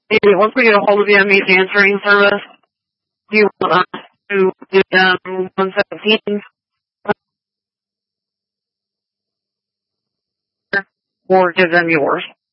Maybe once we get a hold of the MA's answering service, do you want us to give them 117 or give them yours?